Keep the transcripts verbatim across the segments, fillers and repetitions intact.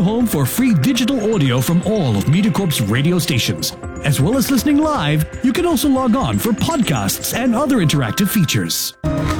home for free digital audio from all of MediaCorp's radio stations. As well as listening live, you can also log on for podcasts and other interactive features.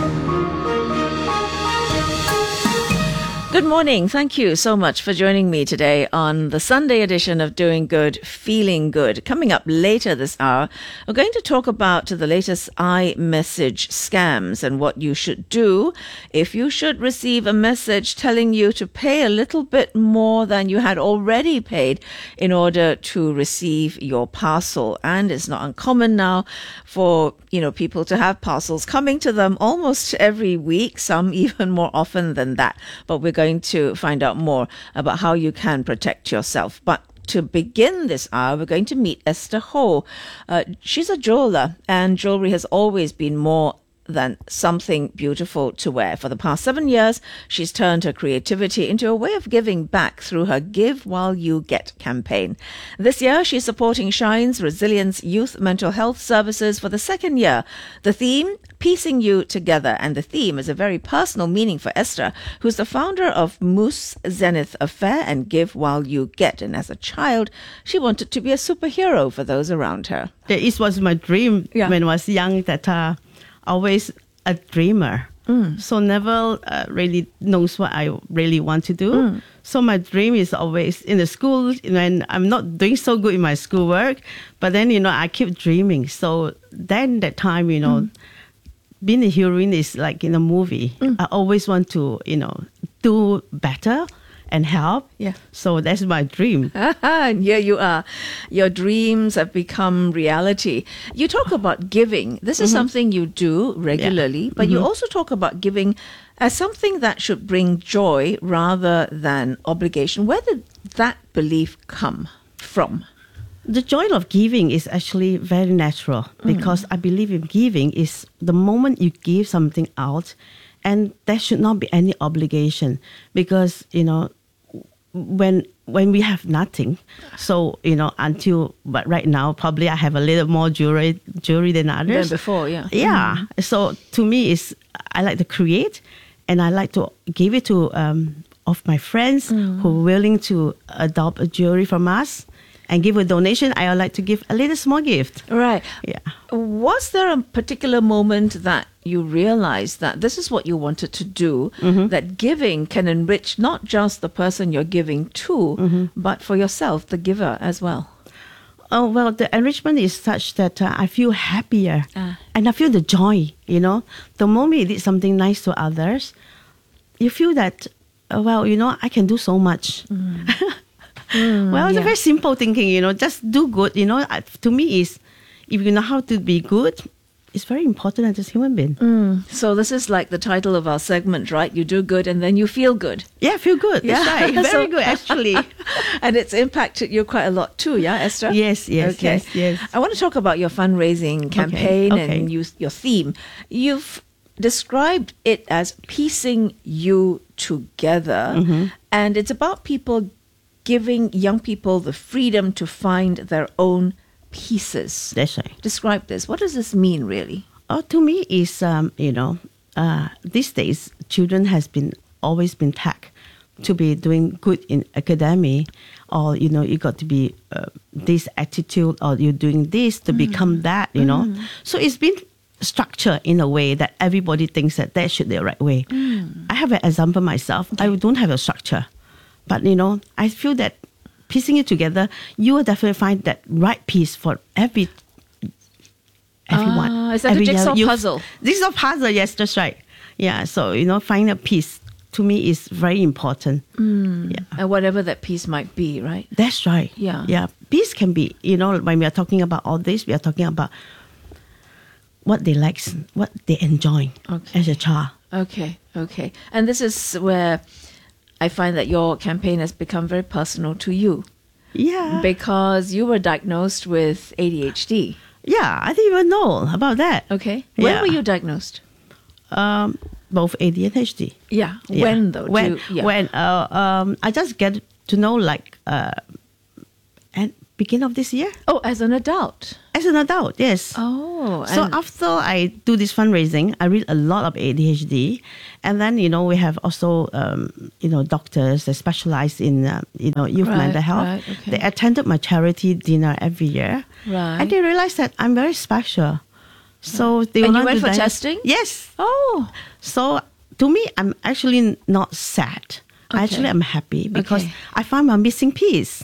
Good morning. Thank you so much for joining me today on the Sunday edition of Doing Good, Feeling Good. Coming up later this hour, we're going to talk about the latest iMessage scams and what you should do if you should receive a message telling you to pay a little bit more than you had already paid in order to receive your parcel. And it's not uncommon now for, you know, people to have parcels coming to them almost every week, some even more often than that. But we're going to find out more about how you can protect yourself. But to begin this hour, we're going to meet Esther Ho. Uh, she's a jeweler, and jewelry has always been more than something beautiful to wear. For the past seven years, she's turned her creativity into a way of giving back through her Give While You Get campaign. This year, she's supporting Shine's Resilience Youth Mental Health Services for the second year. The theme, Piecing You Together, and the theme is a very personal meaning for Esther, who's the founder of Moose Zenith Affair and Give While You Get. And as a child, she wanted to be a superhero for those around her. It was my dream Yeah. when I was young that uh, always a dreamer. Mm. So never uh, really knows what I really want to do. Mm. So my dream is always in the school, when I'm not doing so good in my schoolwork, but then, you know, I keep dreaming. So then that time, you know, Mm. being a heroine is like in a movie. Mm. I always want to, you know, do better and help. Yeah. So that's my dream. And here you are. Your dreams have become reality. You talk about giving. This is something you do regularly, but you also talk about giving as something that should bring joy rather than obligation. Where did that belief come from? The joy of giving is actually very natural because I believe in giving is the moment you give something out, and there should not be any obligation because, you know, when when we have nothing, so, you know, until, but right now, probably I have a little more jewelry, jewelry than others. Than before, yeah. Yeah. So to me, is I like to create and I like to give it to um, of my friends who are willing to adopt a jewelry from us and give a donation. I would like to give a little small gift. Right. Yeah. Was there a particular moment that you realized that this is what you wanted to do, that giving can enrich not just the person you're giving to, but for yourself, the giver as well? Oh, well, the enrichment is such that uh, I feel happier Ah. and I feel the joy, you know. The moment you did something nice to others, you feel that, uh, well, you know, I can do so much. Well, it's yeah. a very simple thinking, you know, just do good, you know. Uh, To me, is if you know how to be good, it's very important as a human being. So this is like the title of our segment, right? You do good and then you feel good. Yeah, feel good. That's Yeah. right. Very So- good, actually. And it's impacted you quite a lot too, yeah, Esther? Yes, yes, Okay. yes, yes. I want to talk about your fundraising campaign okay. and you, your theme. You've described it as piecing you together, Mm-hmm. and it's about people giving young people the freedom to find their own pieces. That's right. Describe this. What does this mean, really? Oh, to me, is um, you know, uh, these days children has been always been tagged to be doing good in academy, or you know, you got to be uh, this attitude, or you're doing this to become that. You know, so it's been structured in a way that everybody thinks that that should be the right way. I have an example myself. I don't have a structure, but you know, I feel that piecing it together, you will definitely find that right piece for every everyone. Ah, is that a Every jigsaw young- puzzle? Jigsaw puzzle, yes, that's right. Yeah, so you know, finding a piece to me is very important. Yeah, And whatever that piece might be, right? that's right. Yeah. yeah. Piece can be, you know, when we are talking about all this, we are talking about what they like, what they enjoy Okay. as a child. Okay, okay. And this is where I find that your campaign has become very personal to you Yeah, because you were diagnosed with A D H D. yeah. I didn't even know about that. Okay. When Yeah. were you diagnosed? Um, both A D and H D. Yeah. Yeah. When though? Do When you- yeah. when uh, um, I just get to know like uh, and beginning of this year. Oh, as an adult. As an adult, yes. Oh. So and- after I do this fundraising, I read a lot of A D H D, and then you know we have also um, you know doctors that specialize in uh, you know youth Right, mental health. right, okay. They attended my charity dinner every year, Right. and they realized that I'm very special. So they And you want went to for diagnose- testing? Yes. Oh. So to me, I'm actually not sad. Okay. Actually, I'm happy because Okay. I found my missing piece.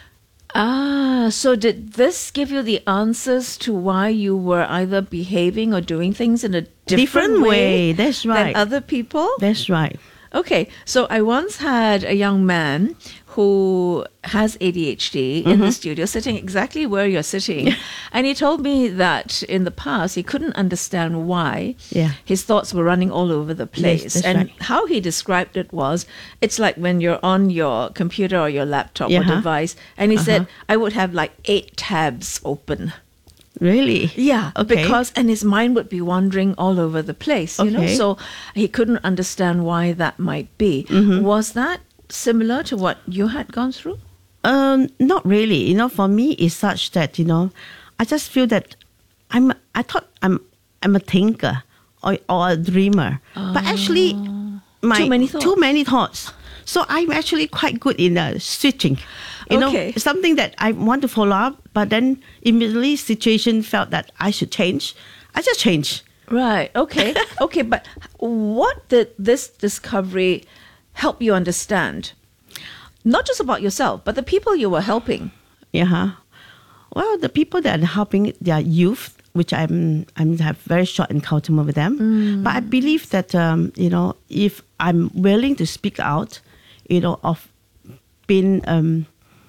Ah, so did this give you the answers to why you were either behaving or doing things in a different, Different way, that's right. than other people? That's right. Okay, so I once had a young man who has A D H D in the studio sitting exactly where you're sitting. And he told me that in the past he couldn't understand why Yeah. his thoughts were running all over the place. that's and right. how he described it was it's like when you're on your computer or your laptop Yeah. or device, and he said, I would have like eight tabs open. Really? Yeah, Okay. because and his mind would be wandering all over the place, you know. Okay. So he couldn't understand why that might be. Mm-hmm. Was that similar to what you had gone through? Um, not really. You know, for me, it's such that you know, I just feel that I'm. I thought I'm. I'm a thinker or, or a dreamer, but actually, my Too many thoughts. Too many thoughts. So I'm actually quite good in uh, switching. You Okay. know, something that I want to follow up, but then immediately situation felt that I should change. I just change. Right. Okay. okay. But what did this discovery help you understand? Not just about yourself, but the people you were helping. Yeah. Well, the people that are helping, they are youth, which I'm I'm have very short encounter with them. But I believe that um, you know, if I'm willing to speak out, you know, of being um,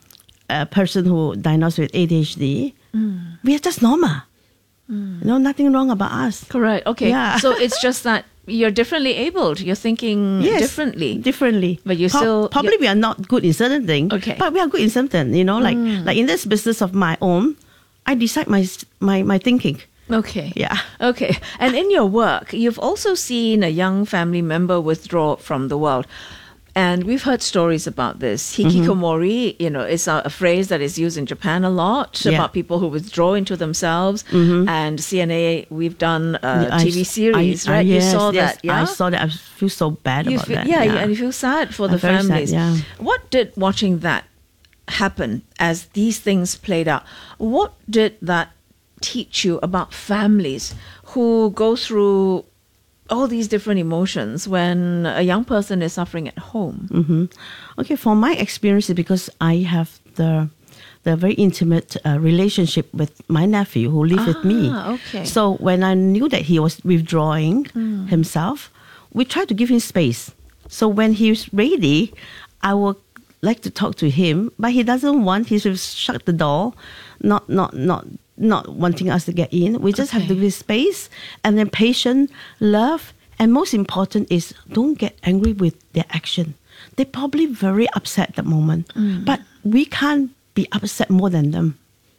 a person who diagnosed with A D H D, we are just normal. You know, nothing wrong about us. Correct. Okay. Yeah. So it's just that you're differently abled. You're thinking Yes, differently. differently. But you Pro- still- probably we are not good in certain things. Okay. But we are good in something. You know, like like in this business of my own, I decide my my my thinking. Okay. Yeah. Okay. And in your work, you've also seen a young family member withdraw from the world. And we've heard stories about this. Hikikomori, you know, is a, a phrase that is used in Japan a lot Mm-hmm. Yeah. about people who withdraw into themselves. And C N A, we've done a I T V s- series, I- I- right? yes, you saw yes, that, yeah? I saw that. I feel so bad You about feel, that. yeah, you- and you feel sad for I'm the very sad, families. yeah. What did watching that happen as these things played out? What did that teach you about families who go through all these different emotions when a young person is suffering at home? hmm Okay, for my experience, because I have the the very intimate uh, relationship with my nephew who lived with me. Ah, okay. So when I knew that he was withdrawing himself, we tried to give him space. So when he's ready, I would like to talk to him, but he doesn't want. He will shut the door, not not not not wanting us to get in. We just have to Okay. give space, and then patience, love, and most important is don't get angry with their action. They're probably very upset at the moment, but we can't be upset more than them.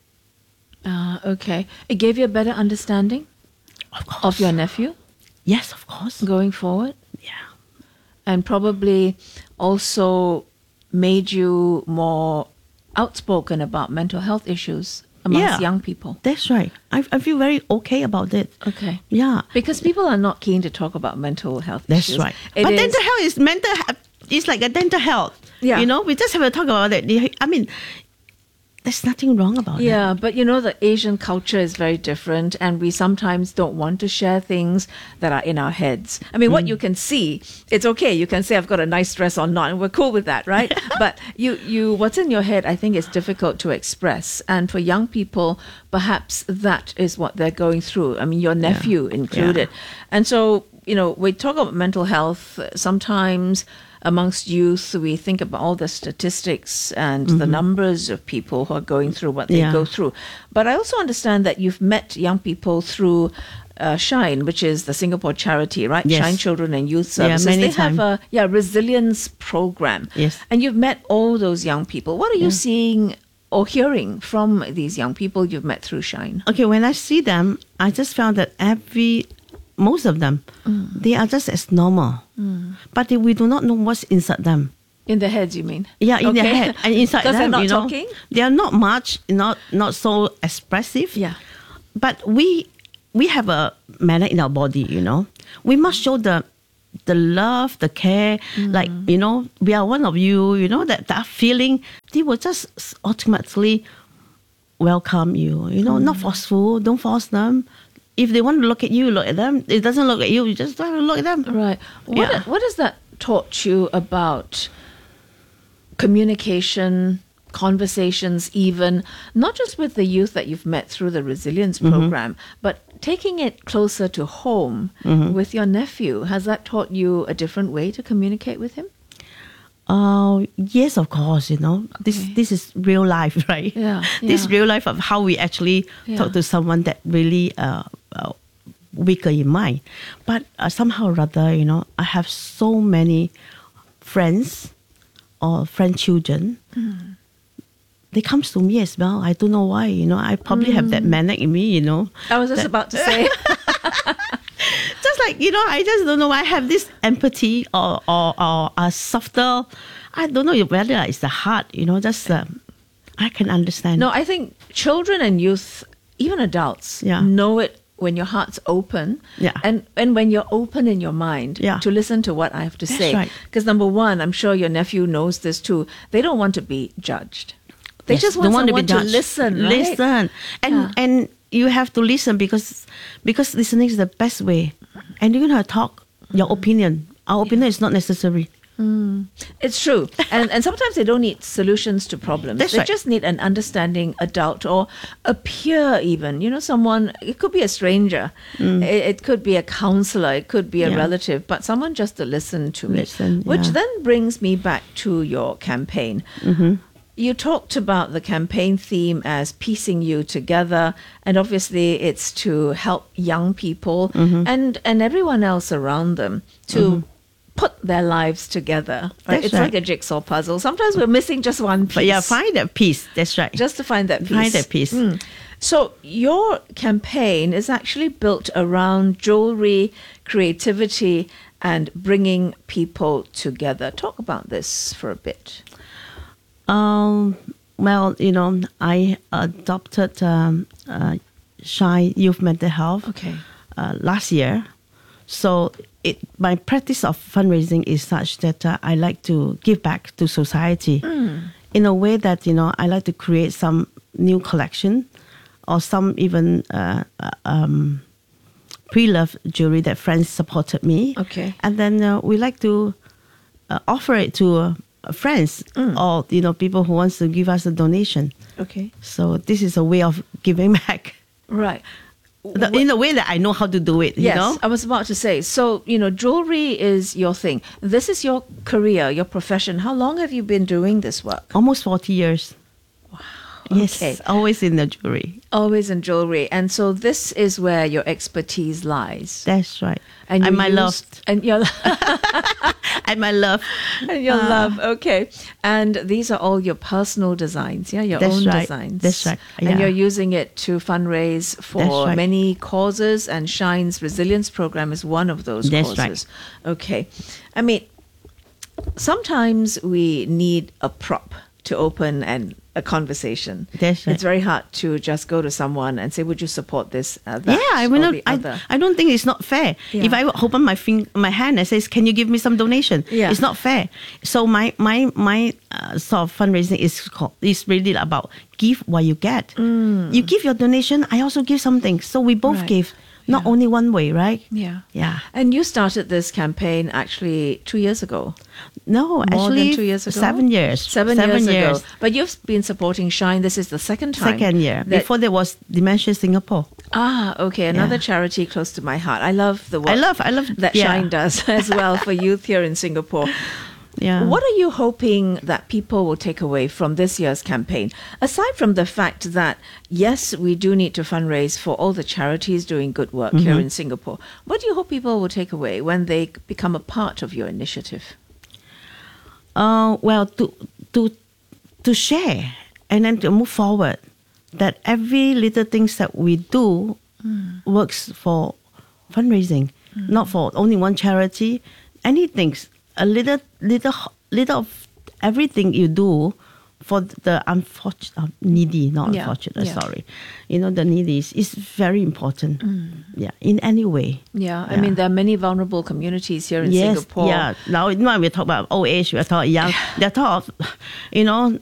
Uh, okay. It gave you a better understanding Of course. of your nephew Yes, of course. going forward, Yeah. and probably also made you more outspoken about mental health issues amongst Yeah. young people. That's right. I, I feel very okay about it. Okay. Yeah. Because people are not keen to talk about mental health That's issues. right. It but is- dental health is mental health. It's like a dental health. Yeah. You know, we just have to talk about it. I mean, there's nothing wrong about it. Yeah, but you know, the Asian culture is very different, and we sometimes don't want to share things that are in our heads. I mean, Mm. what you can see, it's okay. You can say, I've got a nice dress on now, and we're cool with that, right? But you, you, what's in your head, I think is difficult to express. And for young people, perhaps that is what they're going through. I mean, your nephew included. And so, you know, we talk about mental health sometimes. Amongst youth, we think about all the statistics and the numbers of people who are going through what they Yeah. go through. But I also understand that you've met young people through uh, Shine, which is the Singapore charity, right? Yes. Shine Children and Youth Yeah, Services. many they have time. a yeah resilience program. Yes. And you've met all those young people. What are you seeing or hearing from these young people you've met through Shine? Okay, when I see them, I just found that every, most of them, they are just as normal. But they, we do not know what's inside them. In their heads, you mean? Yeah, in their Okay. head and inside Because them. they're not you know, talking? they are not much, not not so expressive. Yeah. But we we have a manner in our body. You know, we must show the the love, the care. Like, you know, we are one of you. You know, that that feeling. They will just automatically welcome you. You know, not forceful. Don't force them. If they want to look at you, look at them. If it doesn't look at you, you just don't look at them. Right. What, Yeah. what has that taught you about communication, conversations, even not just with the youth that you've met through the resilience program, but taking it closer to home with your nephew? Has that taught you a different way to communicate with him? Oh, yes, of course, you know. This Okay. this is real life, right? Yeah, This yeah. real life of how we actually Yeah. talk to someone that really uh, uh, weaker in mind. But uh, somehow or other, you know, I have so many friends or friend children. They come to me as well. I don't know why, you know. I probably have that manic in me, you know. I was just about to say. Just like, you know, I just don't know. I have this empathy or, or, or a softer, I don't know whether it's the heart, you know, just um, I can understand. No, I think children and youth, even adults, Yeah. know it when your heart's open. Yeah. And and when you're open in your mind Yeah. to listen to what I have to That's say. right. Because number one, I'm sure your nephew knows this too. They don't want to be judged. They Yes, just want don't want to someone be to, judged. listen. Right? Listen. And Yeah. and you have to listen because because listening is the best way. And you're gonna talk your opinion. Our opinion is not necessary. It's true. And and sometimes they don't need solutions to problems. That's they right. just need an understanding adult or a peer even. You know, someone, it could be a stranger. It, it could be a counselor. It could be a Mm. Yeah. relative, but someone just to listen to me. Listen, Which yeah. then brings me back to your campaign. Mm-hmm. You talked about the campaign theme as piecing you together, and obviously it's to help young people Mm-hmm. and, and everyone else around them to put their lives together. Right? That's It's right. like a jigsaw puzzle. Sometimes we're missing just one piece. But yeah, find that peace. That's right. just to find that piece. Find that piece. Mm. So your campaign is actually built around jewelry, creativity, and bringing people together. Talk about this for a bit. Um, well, you know, I adopted um, uh, Shine Youth Mental Health Okay. uh, last year. So it, my practice of fundraising is such that uh, I like to give back to society in a way that, you know, I like to create some new collection or some even uh, uh, um, pre-loved jewelry that friends supported me. Okay. And then uh, we like to uh, offer it to uh, friends or, you know, people who wants to give us a donation. Okay. So this is a way of giving back. Right. The, in a way that I know how to do it, you Yes, know? I was about to say. So, you know, jewelry is your thing. This is your career, your profession. How long have you been doing this work? Almost forty years. Wow. Yes, Okay. always in the jewelry. Always in jewelry. And so this is where your expertise lies. That's right. And And, you my use- love. And your, And my love. and your Ah. love. Okay. And these are all your personal designs, yeah? Your That's own right. designs. That's right. And Yeah. you're using it to fundraise for That's right. many causes, and Shine's Resilience Program is one of those That's right. causes. Okay. I mean, sometimes we need a prop to open an a conversation. That's right. It's very hard to just go to someone and say, "Would you support this?" Uh, that, Yeah, I or mean, not, the I, other? I don't think it's not fair. Yeah. If I open my fing, my hand and says, "Can you give me some donation?" Yeah. It's not fair. So my my my uh, sort of fundraising is called, is really about give what you get. You give your donation, I also give something. So we both Mm. Right. give, not Yeah. only one way, right? Yeah. Yeah. And you started this campaign actually two years ago. No, More actually, than two years ago? seven years. Seven, years, ago. But you've been supporting Shine. This is the second time. Second year. that- Before there was Dementia Singapore. Ah, okay. Another Yeah. charity close to my heart. I love the work I love, I love that yeah. Shine does as well for youth here in Singapore. Yeah. What are you hoping that people will take away from this year's campaign? Aside from the fact that, yes, we do need to fundraise for all the charities doing good work here Mm-hmm. in Singapore, what do you hope people will take away when they become a part of your initiative? Uh, well, to to to share and then to move forward. That every little things that we do works for fundraising, not for only one charity. Anything, a little little little of everything you do for the unfortunate, uh, needy, not Yeah, unfortunate, yeah. sorry. You know, the needy is, is very important. Yeah, in any way. Yeah, I Yeah. mean, there are many vulnerable communities here in Yes, Singapore. yeah. Now, now we talk about old age, we talk young, they talk, you know,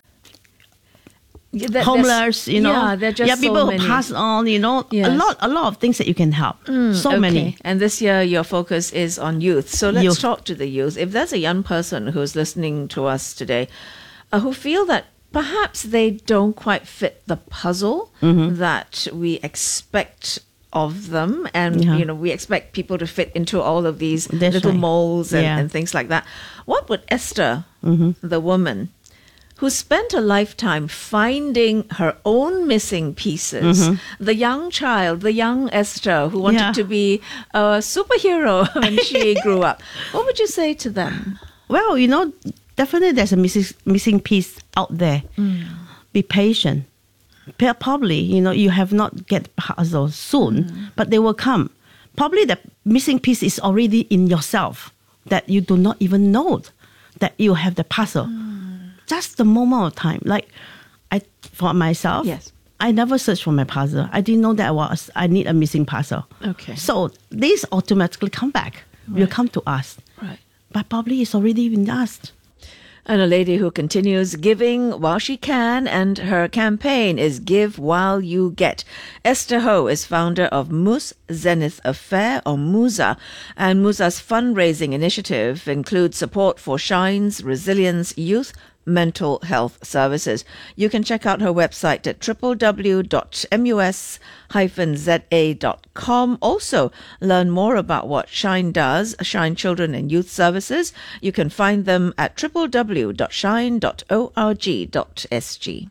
Yeah, there- homeless, there's- you know. Yeah, there are just yeah, people so who many. pass on, you know, a Yes. lot, a lot of things that you can help. so Okay. many. And this year, your focus is on youth. So let's Youth. talk to the youth. If there's a young person who's listening to us today uh, who feel that perhaps they don't quite fit the puzzle Mm-hmm. that we expect of them, and Yeah. you know, we expect people to fit into all of these That's little right. molds and, Yeah. and things like that. What would Esther, Mm-hmm. the woman who spent a lifetime finding her own missing pieces, the young child, the young Esther who wanted Mm-hmm. Yeah. to be a superhero when she grew up, what would you say to them? Well, you know, definitely there's a missing missing piece out there. Be patient. P- Probably, you know, you have not get puzzle soon, but they will come. Probably the missing piece is already in yourself that you do not even know that you have the puzzle. Just the moment of time. Like I, for myself, Yes. I never searched for my puzzle. I didn't know that I was I need a missing puzzle. Okay. So these automatically come back. Will come to us. Right. But probably it's already been asked. And a lady who continues giving while she can, and her campaign is Give While You Get. Esther Ho is founder of Mus Zenith Affair, or Musa, and Musa's fundraising initiative includes support for Shine's Resilience Youth Mental Health Services. You can check out her website at w w w dot mus dash z a dot com. Also, learn more about what Shine does, Shine Children and Youth Services. You can find them at w w w dot shine dot org dot s g.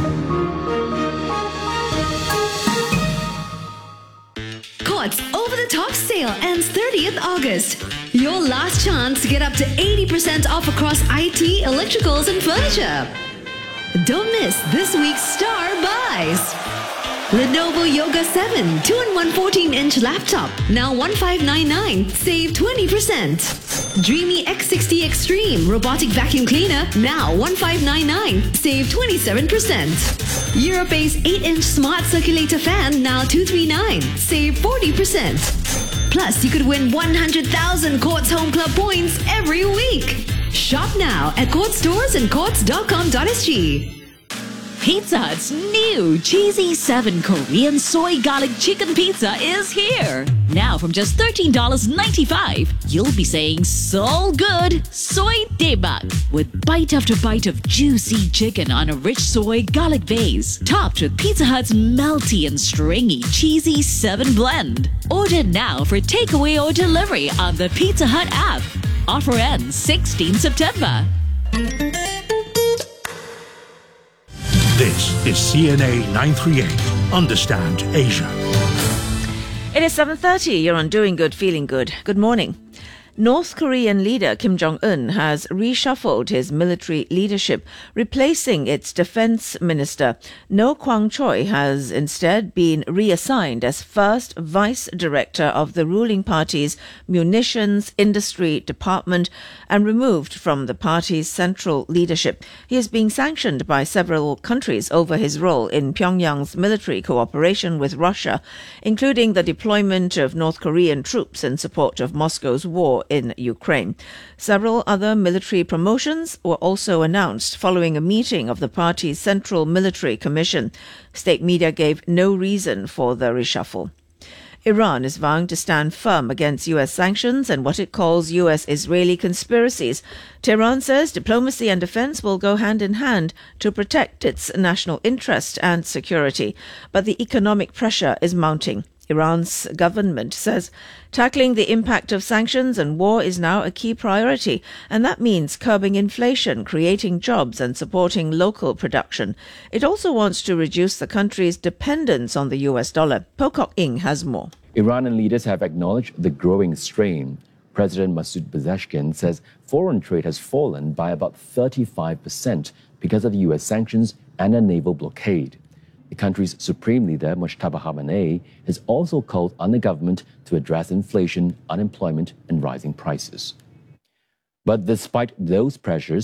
Courts Over the Top sale ends thirtieth August. Your last chance to get up to eighty percent off across I T, electricals, and furniture. Don't miss this week's star buys. Lenovo Yoga seven two in one fourteen-inch laptop, now one five nine nine, save twenty percent. Dreamy X sixty Extreme robotic vacuum cleaner, now one five nine nine, save twenty-seven percent. Europace eight-inch smart circulator fan, now two three nine, save forty percent. Plus, you could win one hundred thousand Courts Home Club points every week. Shop now at Courts stores and courts dot com dot s g. Pizza Hut's new Cheesy seven Korean Soy Garlic Chicken Pizza is here. Now from just thirteen dollars and ninety-five cents, you'll be saying so good, soy daebak, with bite after bite of juicy chicken on a rich soy garlic base, topped with Pizza Hut's melty and stringy Cheesy seven blend. Order now for takeaway or delivery on the Pizza Hut app. Offer ends sixteenth September. This is C N A nine thirty-eight. Understand Asia. It is seven thirty. You're on Doing Good, Feeling Good. Good morning. North Korean leader Kim Jong-un has reshuffled his military leadership, replacing its defense minister. No Kwang-choi has instead been reassigned as first vice director of the ruling party's munitions industry department and removed from the party's central leadership. He is being sanctioned by several countries over his role in Pyongyang's military cooperation with Russia, including the deployment of North Korean troops in support of Moscow's war in Ukraine. Several other military promotions were also announced following a meeting of the party's Central Military Commission. State media gave no reason for the reshuffle. Iran is vowing to stand firm against U S sanctions and what it calls U S-Israeli conspiracies. Tehran says diplomacy and defense will go hand in hand to protect its national interest and security. But the economic pressure is mounting. Iran's government says tackling the impact of sanctions and war is now a key priority, and that means curbing inflation, creating jobs and supporting local production. It also wants to reduce the country's dependence on the U S dollar. Pocock Ing has more. Iranian leaders have acknowledged the growing strain. President Masoud Pezeshkian says foreign trade has fallen by about thirty-five percent because of the U S sanctions and a naval blockade. The country's supreme leader, Mojtaba Khamenei, has also called on the government to address inflation, unemployment, and rising prices. But despite those pressures,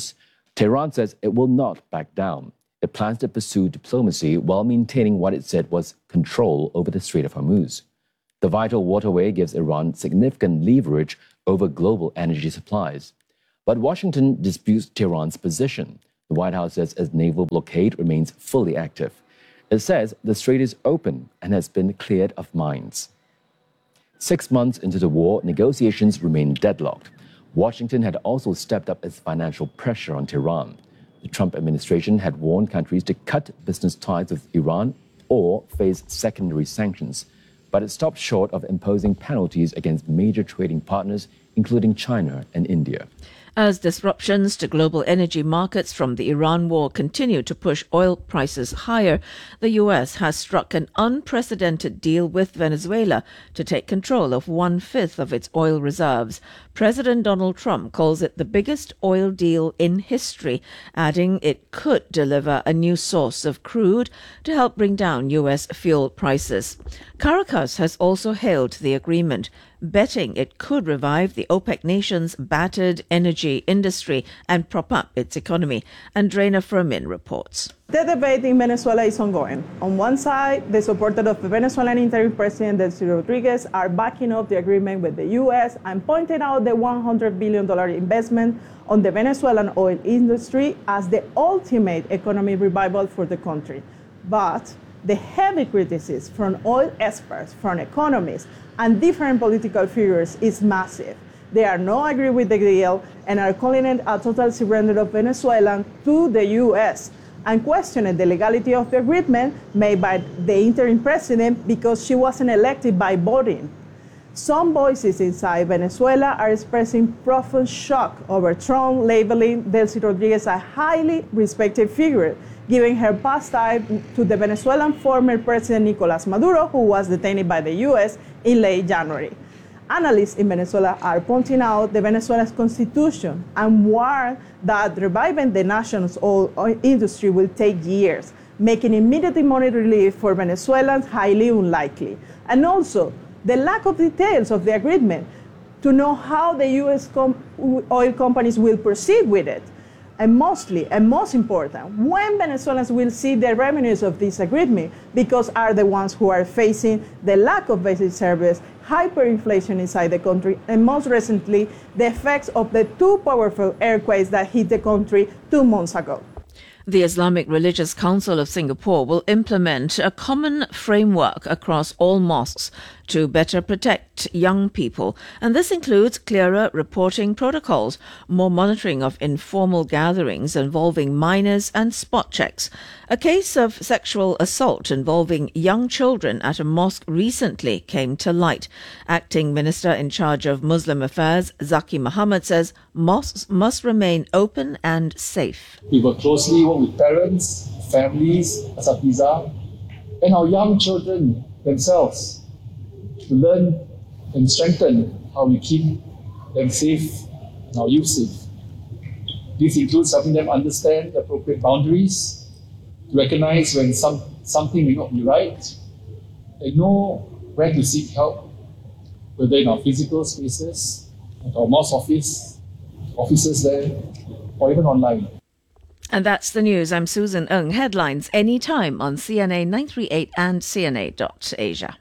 Tehran says it will not back down. It plans to pursue diplomacy while maintaining what it said was control over the Strait of Hormuz. The vital waterway gives Iran significant leverage over global energy supplies. But Washington disputes Tehran's position. The White House says its naval blockade remains fully active. It says the strait is open and has been cleared of mines. Six months into the war, negotiations remain deadlocked. Washington had also stepped up its financial pressure on Tehran. The Trump administration had warned countries to cut business ties with Iran or face secondary sanctions. But it stopped short of imposing penalties against major trading partners, including China and India. As disruptions to global energy markets from the Iran war continue to push oil prices higher, the U S has struck an unprecedented deal with Venezuela to take control of one-fifth of its oil reserves. President Donald Trump calls it the biggest oil deal in history, adding it could deliver a new source of crude to help bring down U S fuel prices. Caracas has also hailed the agreement, betting it could revive the OPEC nations' battered energy industry and prop up its economy. Andreina Fermin reports. The debate in Venezuela is ongoing. On one side, the supporters of the Venezuelan interim president Delcy Rodriguez are backing up the agreement with the U S and pointing out the one hundred billion dollars investment on the Venezuelan oil industry as the ultimate economic revival for the country. But the heavy criticism from oil experts, from economists, and different political figures is massive. They are not agree with the deal and are calling it a total surrender of Venezuela to the U S and questioning the legality of the agreement made by the interim president because she wasn't elected by voting. Some voices inside Venezuela are expressing profound shock over Trump labeling Delcy Rodriguez a highly respected figure, giving her past tie to the Venezuelan former President Nicolas Maduro, who was detained by the U S in late January. Analysts in Venezuela are pointing out the Venezuela's constitution and warn that reviving the nation's oil industry will take years, making immediate money relief for Venezuelans highly unlikely. And also, the lack of details of the agreement to know how the U S com- oil companies will proceed with it. And mostly, and most important, when Venezuelans will see the revenues of this agreement, because are the ones who are facing the lack of basic service, hyperinflation inside the country, and most recently, the effects of the two powerful earthquakes that hit the country two months ago. The Islamic Religious Council of Singapore will implement a common framework across all mosques to better protect young people. And this includes clearer reporting protocols, more monitoring of informal gatherings involving minors, and spot checks. A case of sexual assault involving young children at a mosque recently came to light. Acting Minister in charge of Muslim Affairs, Zaki Muhammad, says mosques must remain open and safe. We work closely with parents, families, asatiza, and our young children themselves to learn and strengthen how we keep them safe and our youth safe. This includes helping them understand the appropriate boundaries, to recognize when some, something may not be right, and know where to seek help, whether in our physical spaces, at our mosque office, offices there, or even online. And that's the news. I'm Susan Ng. Headlines anytime on C N A nine thirty-eight and C N A dot Asia.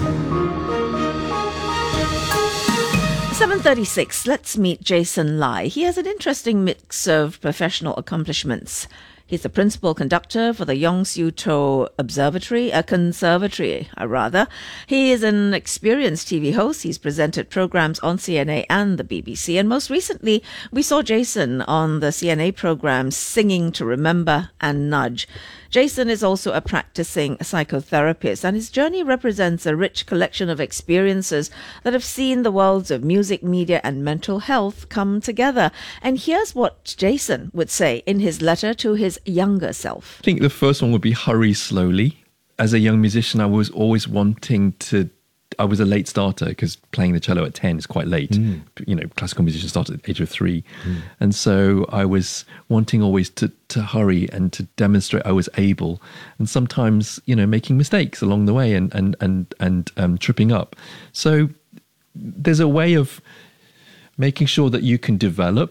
seven thirty-six, let's meet Jason Lai. He has an interesting mix of professional accomplishments. He's the principal conductor for the Yong Siu To Observatory, a conservatory, uh, rather. He is an experienced T V host. He's presented programs on C N A and the B B C. And most recently, we saw Jason on the C N A programs Singing to Remember and Nudge. Jason is also a practicing psychotherapist, and his journey represents a rich collection of experiences that have seen the worlds of music, media, and mental health come together. And here's what Jason would say in his letter to his younger self. I think the first one would be hurry slowly. As a young musician, I was always wanting to, I was a late starter because playing the cello at ten is quite late. Mm. You know, classical musicians start at the age of three. Mm. And so I was wanting always to, to hurry and to demonstrate I was able. And sometimes, you know, making mistakes along the way and, and, and, and um, tripping up. So there's a way of making sure that you can develop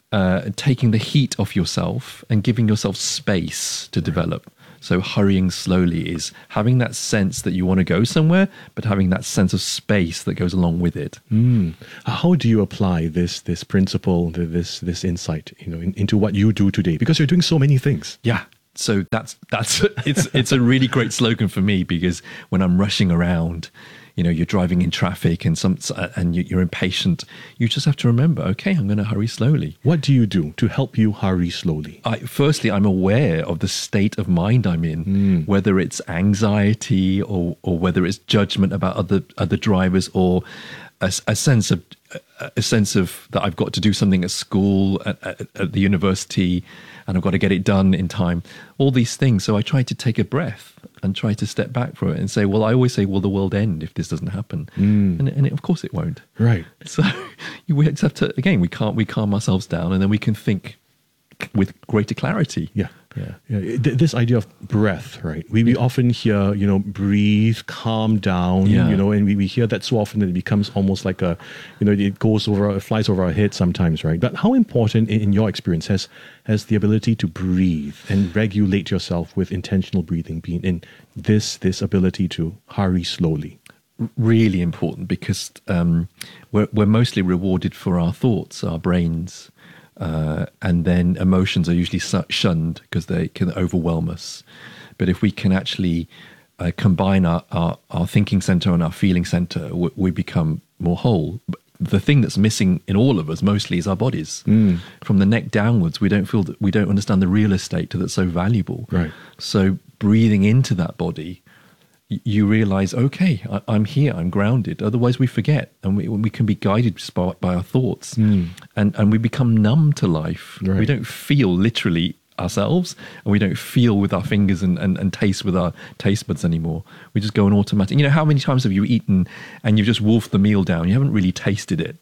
uh, taking the heat off yourself and giving yourself space to develop. So hurrying slowly is having that sense that you want to go somewhere, but having that sense of space that goes along with it. Mm. How do you apply this this principle, this this insight, you know, in, into what you do today? Because you're doing so many things. Yeah. So that's that's it's it's a really great slogan for me, because when I'm rushing around, you know, you're driving in traffic and some and you're impatient, you just have to remember, okay, I'm going to hurry slowly. What do you do to help you hurry slowly? I, firstly, I'm aware of the state of mind I'm in, mm. whether it's anxiety or or whether it's judgment about other other drivers, or a, a sense of a sense of that I've got to do something at school, at, at, at the university, and I've got to get it done in time. All these things. So I try to take a breath and try to step back from it and say, well, I always say, will the world end if this doesn't happen? Mm. And, and it, of course it won't. Right. So we have to, again, we can't, we calm ourselves down, and then we can think with greater clarity. Yeah. Yeah. yeah. This idea of breath, right? We, we often hear, you know, breathe, calm down, yeah. you know, and we, we hear that so often that it becomes almost like a, you know, it goes over, it flies over our head sometimes, right? But how important in, in your experience has, has the ability to breathe and regulate yourself with intentional breathing been in this, this ability to hurry slowly? Really important, because um, we're, we're mostly rewarded for our thoughts, our brains. Uh, and then emotions are usually shunned because they can overwhelm us. But if we can actually uh, combine our, our, our thinking center and our feeling center, we, we become more whole. The thing that's missing in all of us mostly is our bodies. Mm. From the neck downwards, we don't feel that we don't understand the real estate that's so valuable. Right. So breathing into that body, you realize, okay, I, I'm here, I'm grounded. Otherwise we forget, and we, we can be guided by, by our thoughts. Mm. And, and we become numb to life. Right. We don't feel literally ourselves, and we don't feel with our fingers and, and, and taste with our taste buds anymore. We just go on automatic. You know, how many times have you eaten and you've just wolfed the meal down? You haven't really tasted it.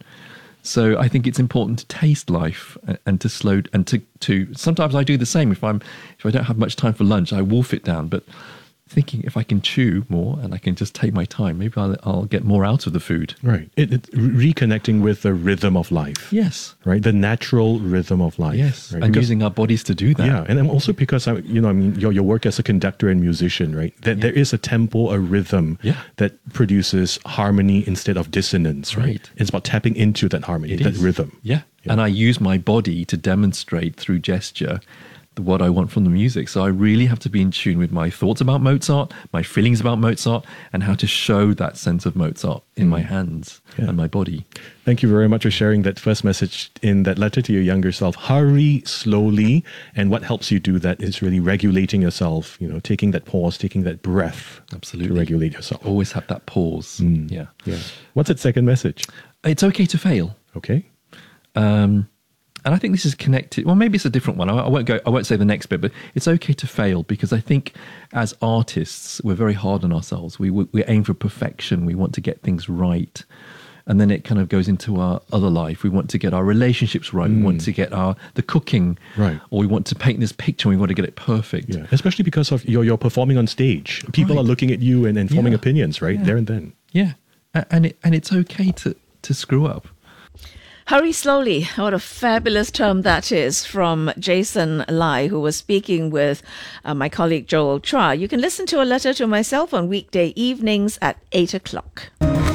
So I think it's important to taste life and, and to slow, and to, to, sometimes I do the same. If I'm, if I don't have much time for lunch, I wolf it down. But thinking if I can chew more and I can just take my time, maybe I'll, I'll get more out of the food. Right. It, it, reconnecting with the rhythm of life. Yes. Right. The natural rhythm of life. Yes. Right? And because, using our bodies to do that. Yeah. And then also because, I, you know, I mean, your, your work as a conductor and musician, right? That yeah. there is a tempo, a rhythm yeah. that produces harmony instead of dissonance, right? right? It's about tapping into that harmony, it that is. rhythm. Yeah. yeah. And I use my body to demonstrate through gesture what I want from the music. So I really have to be in tune with my thoughts about Mozart, my feelings about Mozart, and how to show that sense of Mozart in mm. my hands yeah. and my body. Thank you very much for sharing that first message in that letter to your younger self. Hurry slowly. And what helps you do that is really regulating yourself, you know, taking that pause, taking that breath. Absolutely. To regulate yourself. Always have that pause. Mm. Yeah. yeah. What's that second message? It's okay to fail. Okay. Um, And I think this is connected. Well, maybe it's a different one. I, I won't go. I won't say the next bit, but it's okay to fail, because I think as artists we're very hard on ourselves. We we, we aim for perfection. We want to get things right, and then it kind of goes into our other life. We want to get our relationships right. Mm. We want to get our the cooking right, or we want to paint this picture. And we want to get it perfect. Yeah, especially because of you're you're performing on stage. People right. are looking at you and, and forming yeah. opinions right yeah. there and then. Yeah, and it, and it's okay to to screw up. Hurry slowly. What a fabulous term that is, from Jason Lai, who was speaking with uh, my colleague Joel Chua. You can listen to a letter to myself on weekday evenings at eight o'clock.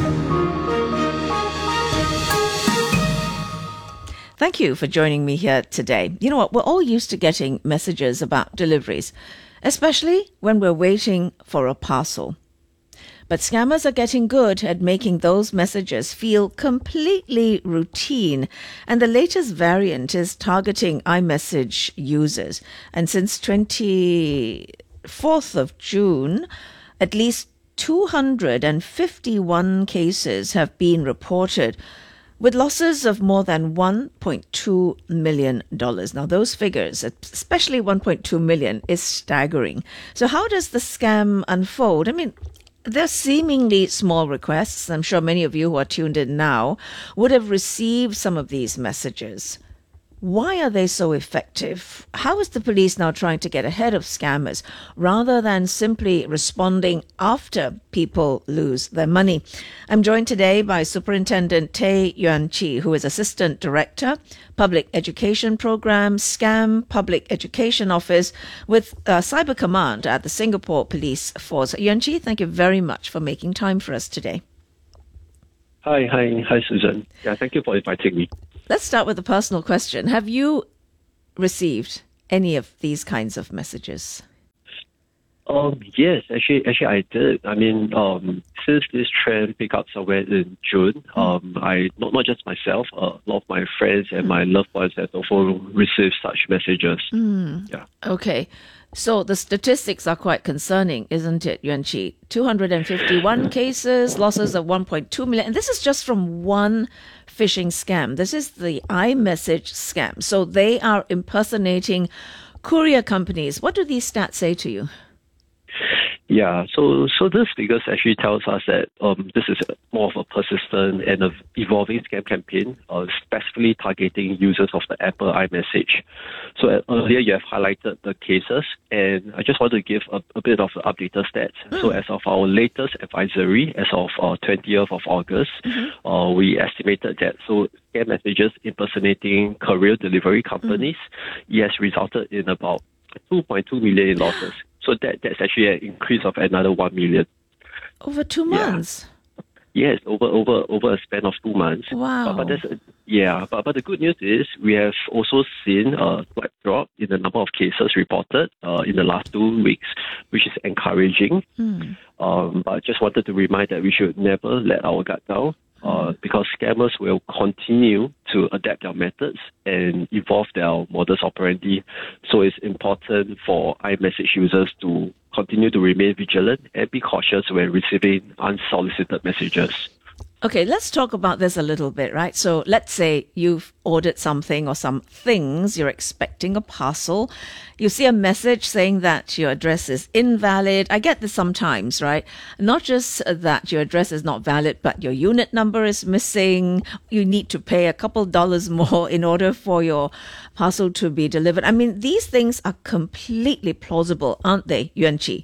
Thank you for joining me here today. You know what? We're all used to getting messages about deliveries, especially when we're waiting for a parcel. But scammers are getting good at making those messages feel completely routine. And the latest variant is targeting iMessage users. And since twenty-fourth of June, at least two hundred fifty-one cases have been reported, with losses of more than one point two million dollars. Now, those figures, especially one point two million dollars, is staggering. So how does the scam unfold? I mean, they're seemingly small requests. I'm sure many of you who are tuned in now would have received some of these messages. Why are they so effective? How is the police now trying to get ahead of scammers rather than simply responding after people lose their money? I'm joined today by Superintendent Tay Yuan Chi, who is Assistant Director, Public Education Program, Scam Public Education Office with uh, Cyber Command at the Singapore Police Force. Yuan Chi, thank you very much for making time for us today. Hi, hi, hi, Susan. Yeah, thank you for inviting me. Let's start with a personal question. Have you received any of these kinds of messages? Um, yes, actually, actually, I did. I mean, um, since this trend picked up somewhere in June, um, I not not just myself, uh, a lot of my friends and my loved ones have also received such messages. Mm. Yeah. Okay. So the statistics are quite concerning, isn't it, Yuan Chi? two hundred fifty-one cases, losses of one point two million. And this is just from one phishing scam. This is the iMessage scam. So they are impersonating courier companies. What do these stats say to you? Yeah, so so this figures actually tells us that um, this is more of a persistent and a evolving scam campaign, uh, specifically targeting users of the Apple iMessage. So uh, earlier you have highlighted the cases, and I just want to give a, a bit of the updated stats. Mm. So as of our latest advisory, as of uh, twentieth of August, mm-hmm. uh, we estimated that so scam messages impersonating courier delivery companies, mm. it has resulted in about two point two million in losses. So that that's actually an increase of another one million. Over two months? Yeah. Yes, over over over a span of two months. Wow. But, but that's, yeah, but, but the good news is we have also seen a slight drop in the number of cases reported uh, in the last two weeks, which is encouraging. Mm. Um, but I just wanted to remind that we should never let our guard down. Uh, because scammers will continue to adapt their methods and evolve their modus operandi. So it's important for iMessage users to continue to remain vigilant and be cautious when receiving unsolicited messages. Okay, let's talk about this a little bit, right? So let's say you've ordered something or some things, you're expecting a parcel. You see a message saying that your address is invalid. I get this sometimes, right? Not just that your address is not valid, but your unit number is missing. You need to pay a couple dollars more in order for your parcel to be delivered. I mean, these things are completely plausible, aren't they, Yuan Chi?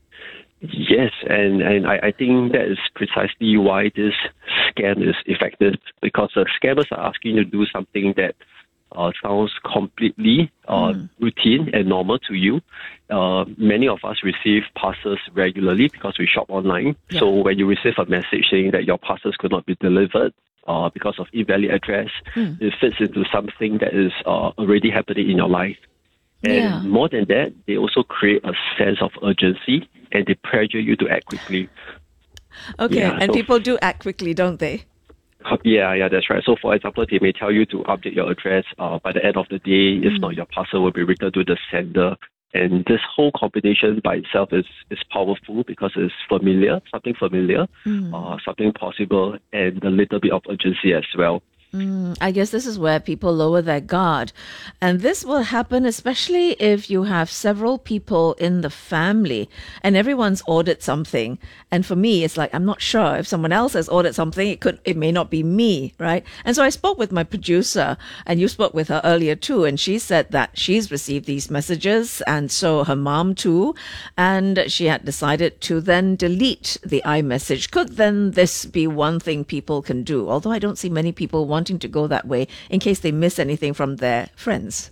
Yes, and, and I, I think that is precisely why this scam is effective, because the scammers are asking you to do something that uh, sounds completely uh, mm. routine and normal to you. Uh, many of us receive parcels regularly because we shop online. Yeah. So when you receive a message saying that your parcels could not be delivered uh, because of invalid address, mm. it fits into something that is uh, already happening in your life. And yeah. more than that, they also create a sense of urgency and they pressure you to act quickly. Okay, yeah, and so, people do act quickly, don't they? Yeah, yeah, that's right. So, for example, they may tell you to update your address uh, by the end of the day. Mm. If not, your parcel will be returned to the sender. And this whole combination by itself is, is powerful because it's familiar, something familiar, mm. uh, something possible, and a little bit of urgency as well. Mm, I guess this is where people lower their guard. And this will happen especially if you have several people in the family and everyone's ordered something. And for me, it's like, I'm not sure if someone else has ordered something, it could, it may not be me, right? And so I spoke with my producer, and you spoke with her earlier too, and she said that she's received these messages, and so her mom too, and she had decided to then delete the iMessage. Could then this be one thing people can do? Although I don't see many people wanting to go that way in case they miss anything from their friends.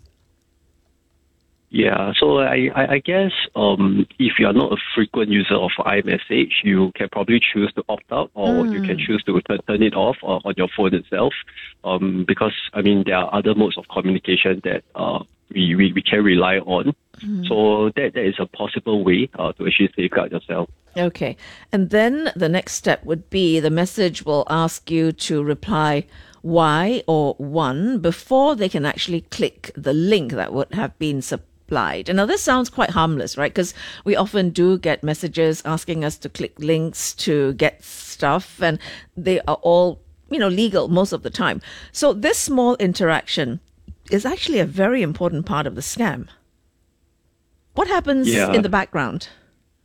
Yeah, so I, I, I guess um, if you are not a frequent user of iMessage, you can probably choose to opt out, or mm. you can choose to turn, turn it off uh, on your phone itself. Um, because, I mean, there are other modes of communication that uh, we, we, we can rely on. Mm. So that, that is a possible way uh, to actually safeguard yourself. Okay. And then the next step would be the message will ask you to reply Y or one before they can actually click the link that would have been supplied. And now this sounds quite harmless, right? Because we often do get messages asking us to click links to get stuff, and they are all, you know, legal most of the time. So this small interaction is actually a very important part of the scam. What happens yeah. in the background?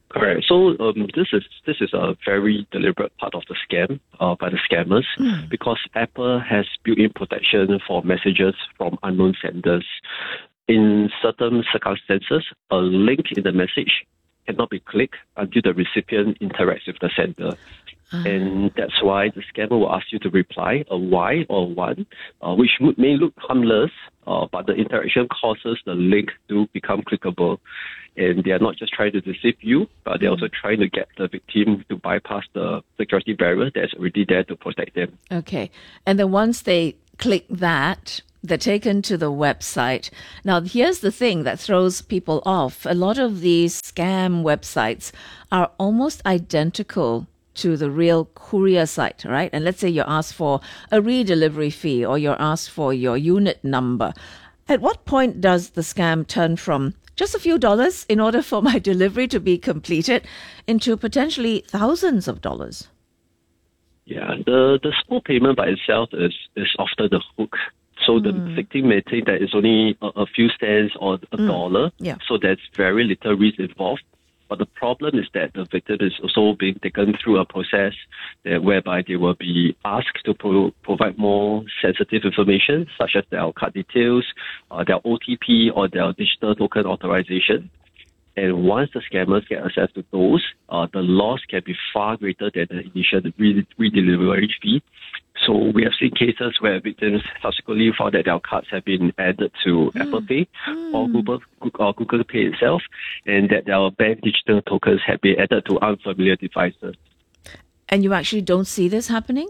Correct. So um, this is this is a very deliberate part of the scam uh, by the scammers mm. because Apple has built-in protection for messages from unknown senders. In certain circumstances, a link in the message cannot be clicked until the recipient interacts with the sender. Uh-huh. And that's why the scammer will ask you to reply a Y or one, uh, which may look harmless, uh, but the interaction causes the link to become clickable. And they are not just trying to deceive you, but they're also trying to get the victim to bypass the security barrier that's already there to protect them. Okay. And then once they click that, they're taken to the website. Now, here's the thing that throws people off. A lot of these scam websites are almost identical to the real courier site, right? And let's say you're asked for a redelivery fee or you're asked for your unit number. At what point does the scam turn from just a few dollars in order for my delivery to be completed into potentially thousands of dollars? Yeah, the, the small payment by itself is, is often the hook. So the mm. victim may think that it's only a, a few cents or a mm. dollar. Yeah. So there's very little risk involved. But the problem is that the victim is also being taken through a process that, whereby they will be asked to pro- provide more sensitive information, such as their card details, uh, their O T P, or their digital token authorization. And once the scammers get access to those, uh, the loss can be far greater than the initial re- redelivery fee. So we have seen cases where victims subsequently found that their cards have been added to mm. Apple Pay mm. or Google or Google Pay itself, and that their bank digital tokens have been added to unfamiliar devices. And you actually don't see this happening?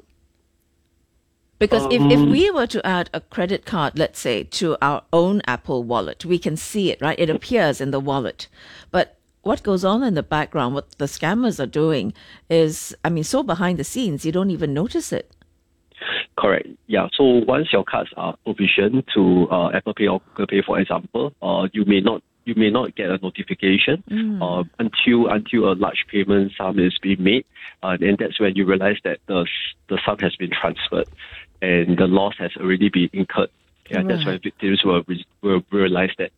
Because um, if, if we were to add a credit card, let's say, to our own Apple wallet, we can see it, right? It appears in the wallet. But what goes on in the background, what the scammers are doing is, I mean, so behind the scenes, you don't even notice it. Correct. Yeah. So once your cards are provisioned to uh, Apple Pay or Google Pay, for example, uh, you may not you may not get a notification mm. uh, until until a large payment sum is being made, uh, and that's when you realize that the the sum has been transferred and the loss has already been incurred. Yeah, right. That's when victims will will realize that.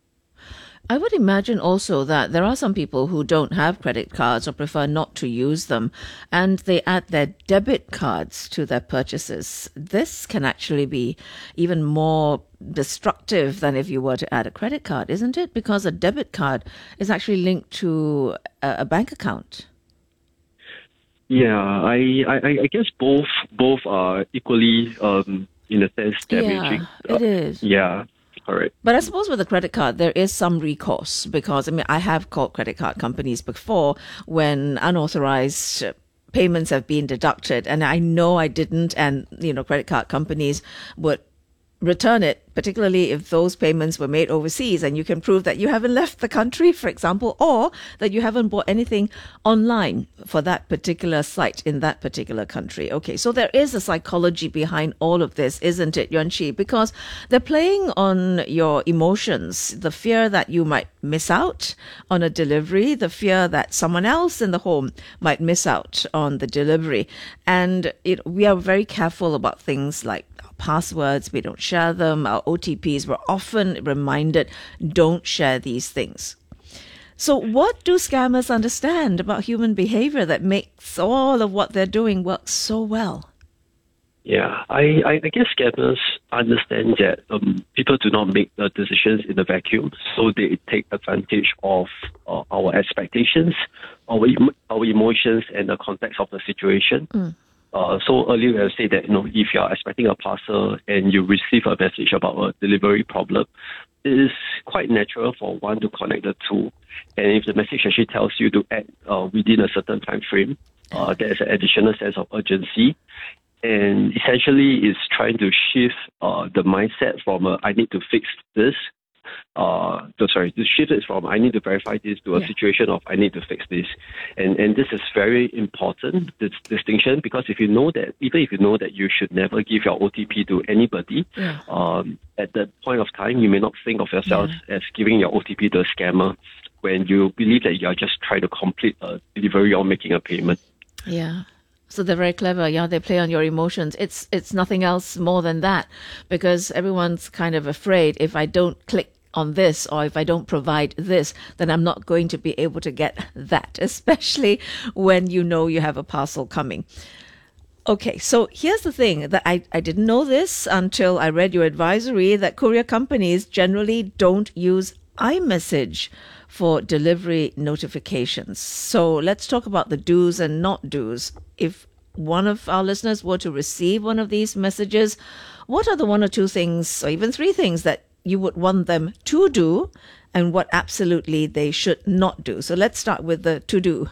I would imagine also that there are some people who don't have credit cards or prefer not to use them, and they add their debit cards to their purchases. This can actually be even more destructive than if you were to add a credit card, isn't it? Because a debit card is actually linked to a, a bank account. Yeah, I, I, I guess both both are equally, um, in a sense, damaging. Yeah, it is. Uh, yeah. Correct. But I suppose with a credit card, there is some recourse because, I mean, I have called credit card companies before when unauthorized payments have been deducted, and I know I didn't, and, you know, credit card companies would return it, particularly if those payments were made overseas and you can prove that you haven't left the country, for example, or that you haven't bought anything online for that particular site in that particular country. Okay, so there is a psychology behind all of this, isn't it, Yuan Chi? Because they're playing on your emotions, the fear that you might miss out on a delivery, the fear that someone else in the home might miss out on the delivery. And it, we are very careful about things like passwords. We don't share them. Our O T Ps, we're often reminded, don't share these things. So what do scammers understand about human behavior that makes all of what they're doing work so well? Yeah, I, I, I guess scammers understand that um, people do not make the decisions in a vacuum, so they take advantage of uh, our expectations, our, em- our emotions, and the context of the situation. Mm. Uh, so earlier I said that, you know, if you are expecting a parcel and you receive a message about a delivery problem, it is quite natural for one to connect the two. And if the message actually tells you to act uh, within a certain time frame, uh, there is an additional sense of urgency. And essentially it's trying to shift uh, the mindset from uh, I need to fix this, Uh, so sorry, the shift is from I need to verify this to a yeah. situation of I need to fix this. And and this is very important, this distinction, because if you know that, even if you know that you should never give your O T P to anybody, yeah. um, at that point of time, you may not think of yourself yeah. as giving your O T P to a scammer when you believe that you are just trying to complete a delivery or making a payment. Yeah. So they're very clever. Yeah, they play on your emotions. It's it's nothing else more than that, because everyone's kind of afraid if I don't click on this, or if I don't provide this, then I'm not going to be able to get that, especially when you know you have a parcel coming. Okay, so here's the thing that I, I didn't know this until I read your advisory that courier companies generally don't use iMessage for delivery notifications. So let's talk about the do's and not do's. If one of our listeners were to receive one of these messages, what are the one or two things, or even three things that you would want them to do, and what absolutely they should not do? So let's start with the to do.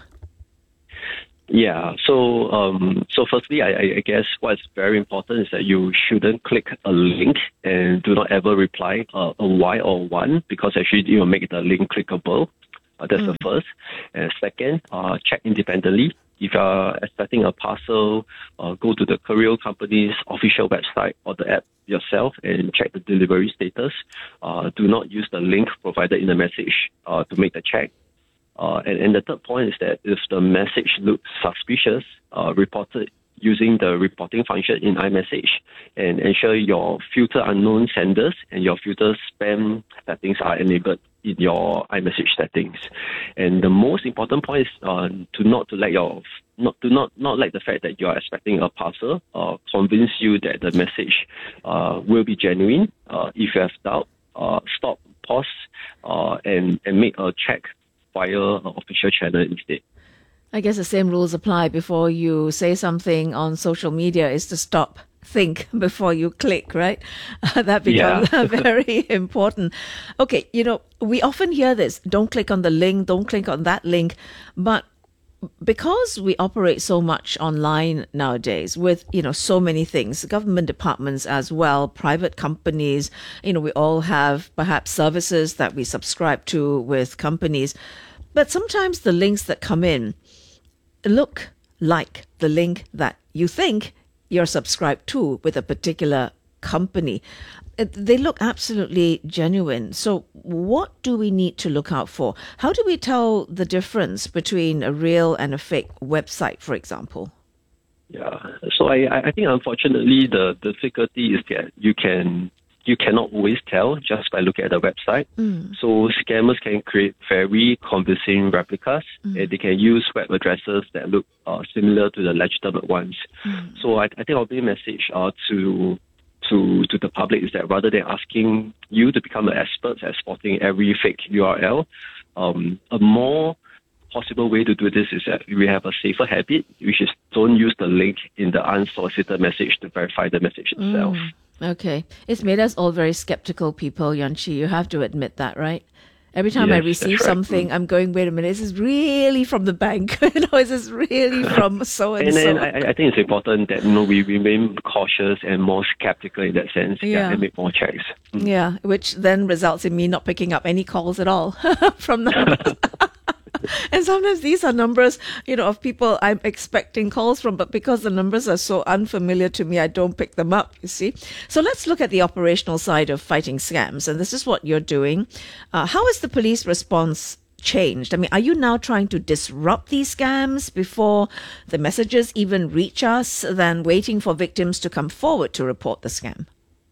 Yeah, so um, so firstly, I, I guess what's very important is that you shouldn't click a link and do not ever reply uh, a Y or one, because actually you will make the link clickable. Uh, that's mm. the first. And second, uh, check independently. If you are expecting a parcel, uh, go to the courier company's official website or the app yourself and check the delivery status. Uh, do not use the link provided in the message uh, to make the check. Uh, and, and the third point is that if the message looks suspicious, uh, report it using the reporting function in iMessage, and ensure your filter unknown senders and your filter spam settings are enabled in your iMessage settings. And the most important point is uh, to not to let your not to not not let the fact that you are expecting a parcel uh, convince you that the message uh, will be genuine. Uh, if you have doubt, uh, stop, pause, uh, and and make a check via an official channel instead. I guess the same rules apply before you say something on social media, is to stop, think before you click, right? That becomes yeah. very important. Okay, you know, we often hear this, don't click on the link, don't click on that link, but because we operate so much online nowadays with, you know, so many things, government departments as well, private companies, you know, we all have perhaps services that we subscribe to with companies. But sometimes the links that come in look like the link that you think you're subscribed to with a particular company. They look absolutely genuine. So what do we need to look out for? How do we tell the difference between a real and a fake website, for example? Yeah, so I, I think unfortunately the, the difficulty is that you can you cannot always tell just by looking at the website. Mm. So scammers can create very convincing replicas, mm. and they can use web addresses that look uh, similar to the legitimate ones. Mm. So I, I think our main message uh, to to to the public is that rather than asking you to become an expert at spotting every fake U R L, um, a more possible way to do this is that we have a safer habit, which is don't use the link in the unsolicited message to verify the message itself. Mm. Okay. It's made us all very skeptical people, Yuan Chi. You have to admit that, right? Every time yes, I receive right. something, I'm going, wait a minute, is this really from the bank? you know, is this really from so-and-so? And, and I, I think it's important that, you know, we remain cautious and more skeptical in that sense, yeah, yeah and make more checks. Mm. Yeah, which then results in me not picking up any calls at all from numbers. And sometimes these are numbers, you know, of people I'm expecting calls from, but because the numbers are so unfamiliar to me, I don't pick them up, you see. So let's look at the operational side of fighting scams. And this is what you're doing. Uh, how has the police response changed? I mean, are you now trying to disrupt these scams before the messages even reach us, than waiting for victims to come forward to report the scam?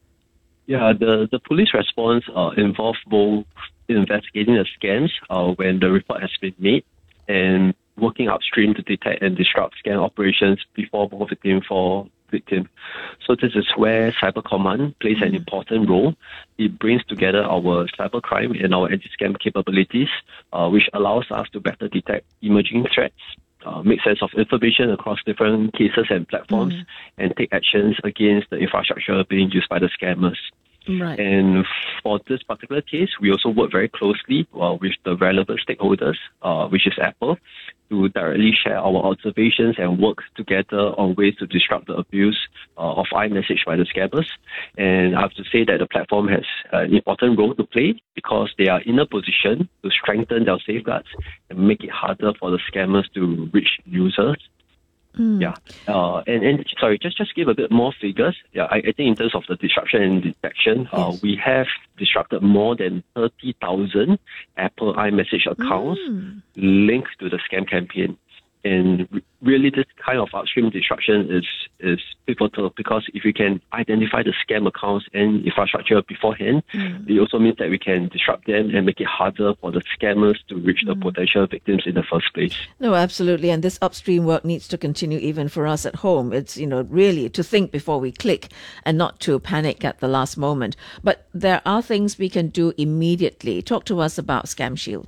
Yeah, the, the police response uh, involves both investigating the scams uh, when the report has been made and working upstream to detect and disrupt scam operations before both victim fall victim. So this is where Cyber Command plays an important role. It brings together our cybercrime and our anti-scam capabilities, uh, which allows us to better detect emerging threats, uh, make sense of information across different cases and platforms, mm. and take actions against the infrastructure being used by the scammers. Right. And for this particular case, we also work very closely uh, with the relevant stakeholders, uh, which is Apple, to directly share our observations and work together on ways to disrupt the abuse uh, of iMessage by the scammers. And I have to say that the platform has an important role to play because they are in a position to strengthen their safeguards and make it harder for the scammers to reach users. Mm. Yeah, uh, and, and sorry, just just give a bit more figures. Yeah, I, I think in terms of the disruption and detection, yes. uh, we have disrupted more than thirty thousand Apple iMessage accounts mm. linked to the scam campaign. And really, this kind of upstream disruption is is pivotal, because if we can identify the scam accounts and infrastructure beforehand, mm. it also means that we can disrupt them and make it harder for the scammers to reach mm. the potential victims in the first place. No, absolutely. And this upstream work needs to continue even for us at home. It's, you know, really to think before we click and not to panic at the last moment. But there are things we can do immediately. Talk to us about Scam Shield.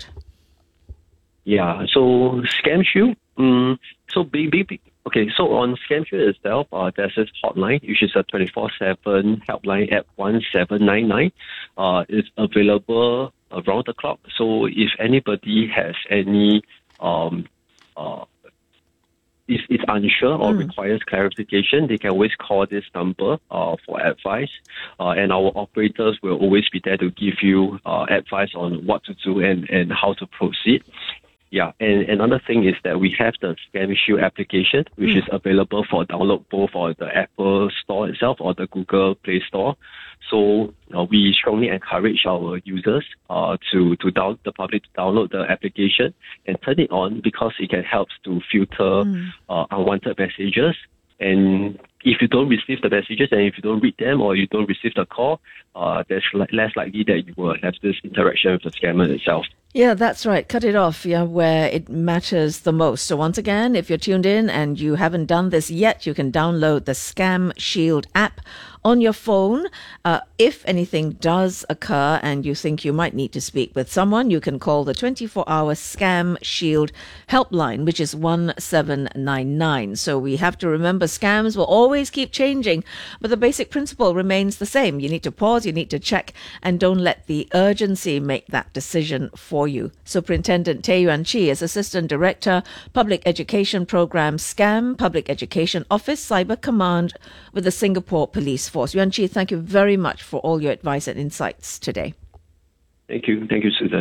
Yeah, so Scam Shield. Um, so big, big, big, okay, so on Scam Shield itself, uh, there's this hotline, which is a twenty-four seven helpline at one seven nine nine. Uh, it's available around the clock. So if anybody has any, um, uh, if it's unsure or mm. requires clarification, they can always call this number uh, for advice. Uh, and our operators will always be there to give you uh, advice on what to do and, and how to proceed. Yeah, and another thing is that we have the Scam Shield application, which mm. is available for download both on the Apple Store itself or the Google Play Store. So uh, we strongly encourage our users uh, to to down the public to download the application and turn it on, because it can help to filter mm. uh, unwanted messages. And if you don't receive the messages and if you don't read them or you don't receive the call, uh, there's li- less likely that you will have this interaction with the scammer itself. Yeah, that's right. Cut it off, yeah, where it matters the most. So once again, if you're tuned in and you haven't done this yet, you can download the Scam Shield app on your phone. Uh, if anything does occur and you think you might need to speak with someone, you can call the twenty-four hour Scam Shield helpline, which is one seven nine nine. So we have to remember scams will always keep changing, but the basic principle remains the same. You need to pause, you need to check, and don't let the urgency make that decision for you. Superintendent Tay Yuan Chi is Assistant Director, Public Education Program, Scam, Public Education Office, Cyber Command with the Singapore Police Force. Yuan Chi, thank you very much for all your advice and insights today. Thank you. Thank you, Susan.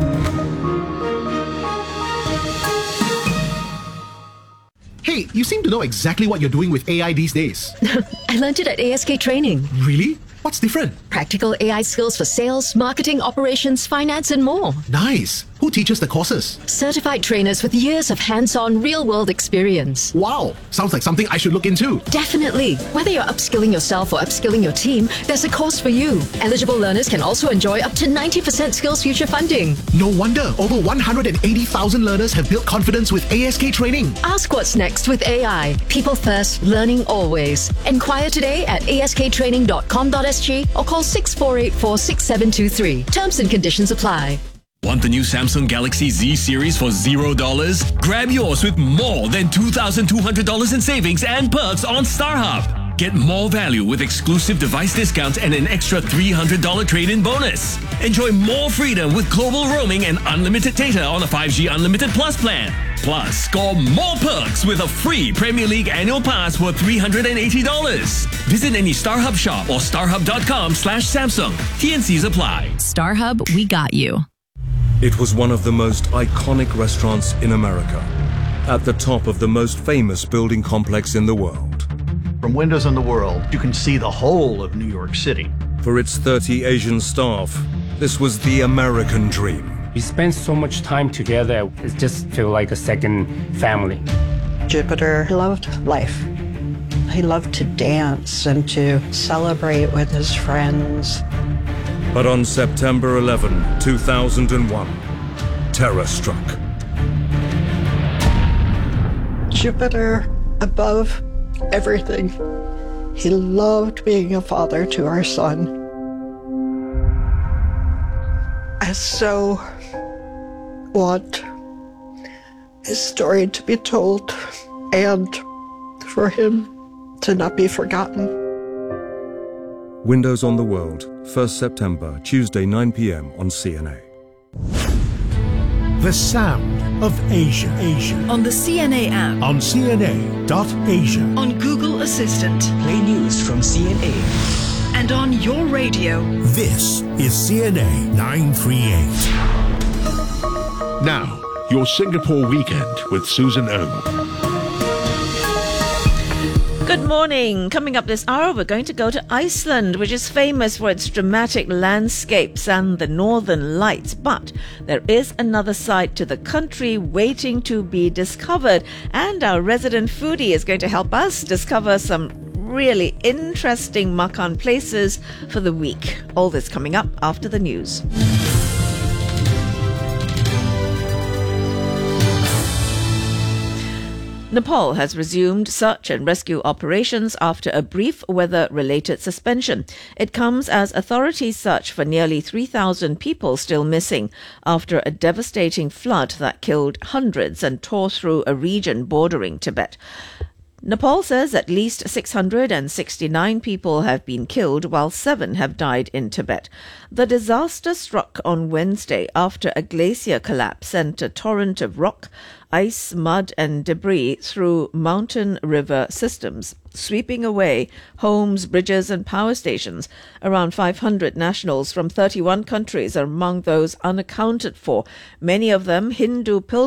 Hey, you seem to know exactly what you're doing with A I these days. I learned it at A S K Training. Really? What's different? Practical A I skills for sales, marketing, operations, finance, and more. Nice. Who teaches the courses? Certified trainers with years of hands-on, real-world experience. Wow. Sounds like something I should look into. Definitely. Whether you're upskilling yourself or upskilling your team, there's a course for you. Eligible learners can also enjoy up to ninety percent Skills Future funding. No wonder over one hundred eighty thousand learners have built confidence with A S K Training. Ask what's next with A I. People first, learning always. Enquire today at a s k training dot com dot s g or call six four eight four, six seven two three. Terms and conditions apply. Want the new Samsung Galaxy Z series for zero dollars? Grab yours with more than two thousand two hundred dollars in savings and perks on StarHub. Get more value with exclusive device discounts and an extra three hundred dollars trade-in bonus. Enjoy more freedom with global roaming and unlimited data on a five G Unlimited Plus plan. Plus, score more perks with a free Premier League annual pass worth three hundred eighty dollars. Visit any StarHub shop or starhub dot com slash Samsung. T and Cs apply. StarHub, we got you. It was one of the most iconic restaurants in America, at the top of the most famous building complex in the world. From windows on the world, you can see the whole of New York City. For its thirty Asian staff, this was the American dream. We spent so much time together, it just felt like a second family. Jupiter loved life. He loved to dance and to celebrate with his friends. But on September eleventh, two thousand one, terror struck. Jupiter, above everything, he loved being a father to our son. I so want his story to be told and for him to not be forgotten. Windows on the World, first September, Tuesday, nine p.m. on C N A. The sound of Asia. Asia. On the C N A app. On C N A dot Asia. On Google Assistant. Play news from C N A. And on your radio. This is C N A nine thirty-eight. Now, your Singapore weekend with Susan Ohm. Good morning. Coming up this hour, we're going to go to Iceland, which is famous for its dramatic landscapes and the northern lights. But there is another side to the country waiting to be discovered. And our resident foodie is going to help us discover some really interesting makan places for the week. All this coming up after the news. Nepal has resumed search and rescue operations after a brief weather-related suspension. It comes as authorities search for nearly three thousand people still missing after a devastating flood that killed hundreds and tore through a region bordering Tibet. Nepal says at least six hundred sixty-nine people have been killed, while seven have died in Tibet. The disaster struck on Wednesday after a glacier collapse sent a torrent of rock, ice, mud and debris through mountain river systems, sweeping away homes, bridges and power stations. Around five hundred nationals from thirty-one countries are among those unaccounted for, many of them Hindu pilgrims